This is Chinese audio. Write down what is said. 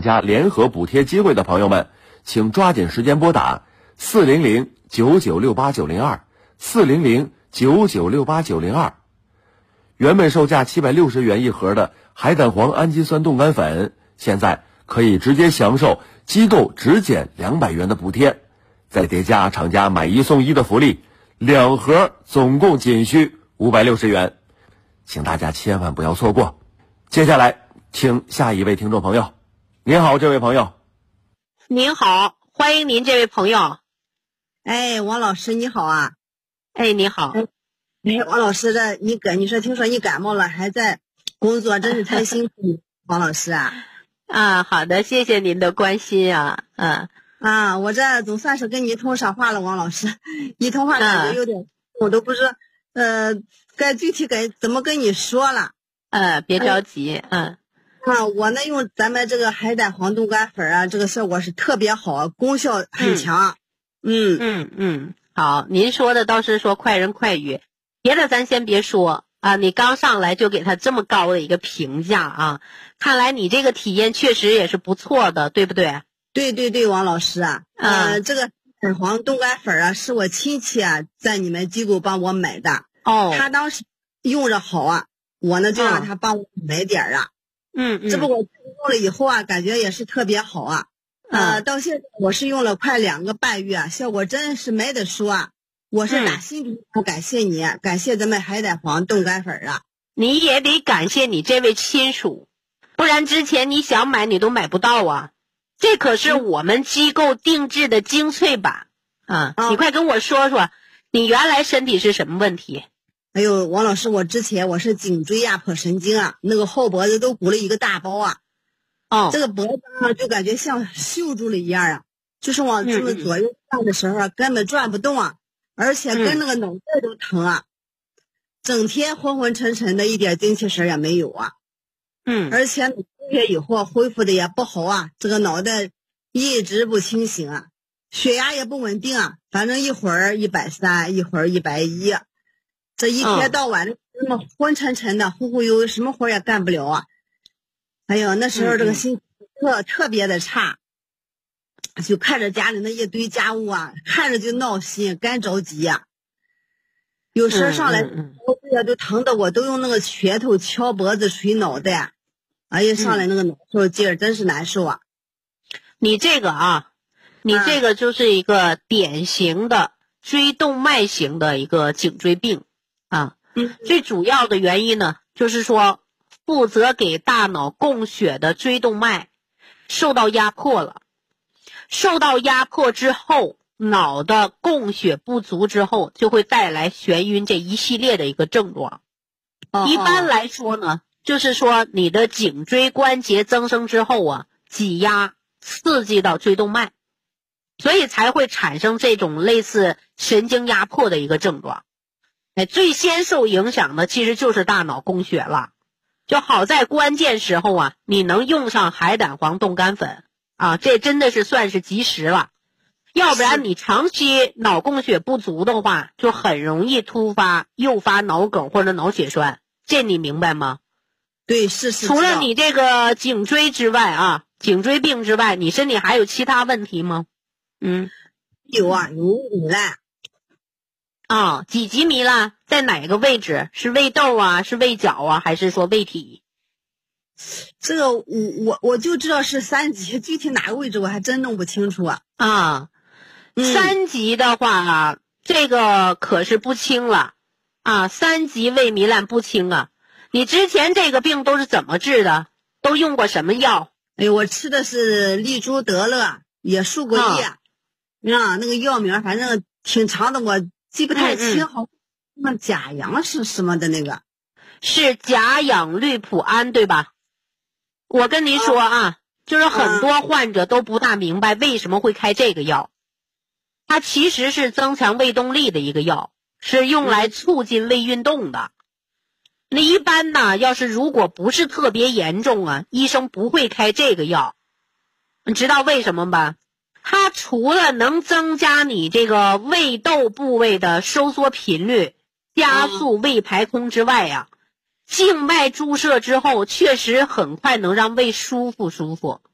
家联合补贴机会的朋友们，请抓紧时间拨打400-9968-902，400-9968-902。原本售价760元一盒的海胆黄氨基酸冻干粉，现在可以直接享受机构直减200元的补贴，再叠加厂家买1送1的福利，2盒总共仅需560元，请大家千万不要错过。接下来请下一位听众朋友。您好，这位朋友。 您好，欢迎您这位朋友。 哎，王老师你好啊。 哎，你好。 王老师你说听说你感冒了还在工作，真是太辛苦了王老师啊。 好的，谢谢您的关心啊。 我这总算是跟你通上话了，王老师。一通话感觉有点我都不知道具体怎么跟你说了。 别着急。 我呢用咱们这个海胆黄冻干粉啊，这个效果是特别好，功效很强。 好，您说的倒是说快人快语，别的咱先别说啊。你刚上来就给他这么高的一个评价啊，看来你这个体验确实也是不错的，对不对？ 对，王老师啊。这个海胆黄冻干粉啊，是我亲戚啊在你们机构帮我买的。他当时用着好啊，我呢就让他帮我买点啊。这不我用了以后啊，感觉也是特别好啊。到现在我是用了快2个半月啊，效果真是没得说啊。我是打心底感谢你，感谢咱们海胆黄冻干粉啊。 你也得感谢你这位亲属，不然之前你想买你都买不到啊。这可是我们机构定制的精粹版你快跟我说说，你原来身体是什么问题？ 哎呦，王老师，我之前我是颈椎压迫神经啊，那个后脖子都鼓了一个大包啊。这个脖子上就感觉像锈住了一样啊，就是往这么左右转的时候根本转不动啊，而且跟那个脑袋都疼啊，整天昏昏沉沉的，一点精气神也没有啊。而且2个月以后恢复的也不好啊，这个脑袋一直不清醒啊，血压也不稳定啊，反正一会儿130，一会儿110，这一天到晚的那么昏沉沉的，忽忽悠悠，什么活也干不了啊。哎呦，那时候这个心情特别的差，就看着家里那一堆家务啊，看着就闹心，干着急呀。有时候上来脖子都疼的，我都用那个拳头敲脖子捶脑袋，哎呀，上来那个难受劲儿真是难受啊。 你这个就是一个典型的椎动脉型的一个颈椎病啊。最主要的原因呢，就是说负责给大脑供血的椎动脉受到压迫了，受到压迫之后，脑的供血不足之后，就会带来眩晕这一系列的一个症状。一般来说呢，就是说你的颈椎关节增生之后啊，挤压刺激到椎动脉，所以才会产生这种类似神经压迫的一个症状。最先受影响的其实就是大脑供血了。就好在关键时候啊，你能用上海胆黄冻干粉啊，这真的是算是及时了。要不然你长期脑供血不足的话，就很容易突发诱发脑梗或者脑血栓，这你明白吗？ 对，是。 除了你这个颈椎之外啊，颈椎病之外，你身体还有其他问题吗？ 有啊，有糜烂。 几级糜烂？在哪个位置？是胃窦啊，是胃角啊，还是说胃体？ 这个我就知道是3级，具体哪个位置我还真弄不清楚啊。 3级的话这个可是不轻了啊，3级胃糜烂不轻啊。你之前这个病都是怎么治的？都用过什么药？ 我吃的是利珠得乐，也输过液那个药名反正挺长的，我记不太清，好像甲阳是什么的那个， 是甲氧氯普胺对吧？我跟您说就是很多患者都不大明白为什么会开这个药，它其实是增强胃动力的一个药，是用来促进胃运动的。那一般呢，要是如果不是特别严重啊，医生不会开这个药。你知道为什么吧？它除了能增加你这个胃窦部位的收缩频率，加速胃排空之外静脉注射之后确实很快能让胃舒服。